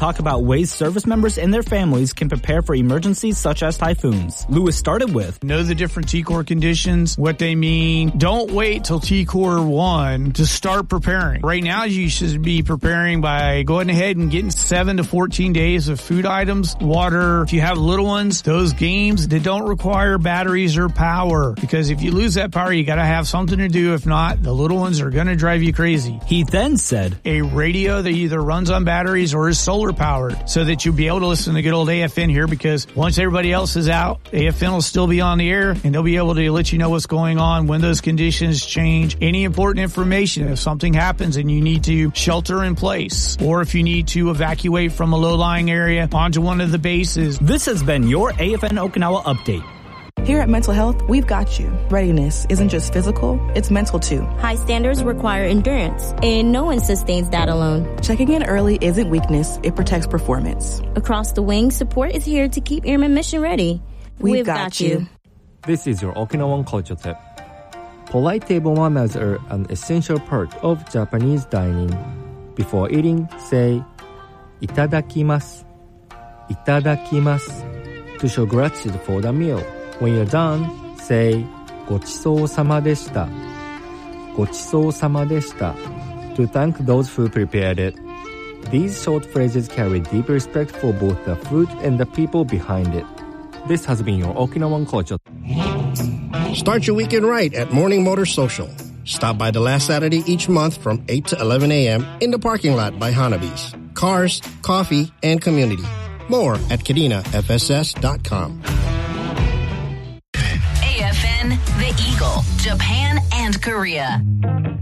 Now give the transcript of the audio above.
talk about ways service members and their families can prepare for emergencies such as typhoons. Lewis started with, know the different T-Corps conditions, what they mean. Don't wait till T-Corps 1 to start preparing. Right now, you should be preparing by going ahead and getting 7 to 14 days of food items, water. If you have little ones, those games that don't require batteries or power. Because if you lose that power, you got to have something to do. If not, the little ones are going to drive you crazy. He then said, a radio that either runs on batteries or is solar powered so that you'll be able to listen to good old AFN here, because once everybody else is out, AFN will still be on the air and they'll be able to let you know what's going on, when those conditions change, any important information. If something happens and you need to shelter in place, or if you need to evacuate from a low-lying area onto one of the bases. This has been your AFN Okinawa Update. Here at Mental Health, we've got you. Readiness isn't just physical, it's mental too. High standards require endurance, and no one sustains that alone. Checking in early isn't weakness, it protects performance. Across the wing, support is here to keep airmen mission ready. We've got you. This is your Okinawan culture tip. Polite table manners are an essential part of Japanese dining. Before eating, say, itadakimasu, itadakimasu, to show gratitude for the meal. When you're done, say, gochisou-sama deshita, gochisou-sama deshita, to thank those who prepared it. These short phrases carry deep respect for both the food and the people behind it. This has been your Okinawan culture. Start your weekend right at Morning Motor Social. Stop by the last Saturday each month from 8 to 11 a.m. in the parking lot by Hanabi's. Cars, coffee, and community. More at KadinaFSS.com. AFN, The Eagle, Japan, and Korea.